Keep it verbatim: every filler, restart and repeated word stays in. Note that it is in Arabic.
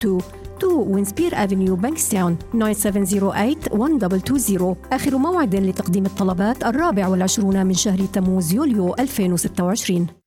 تو تو وينسبير أفنيو بانكستاون تسعة سبعة صفر ثمانية واحد اثنين اثنين صفر. آخر موعد لتقديم الطلبات الرابع والعشرون من شهر تموز يوليو ألفين وستة وعشرين.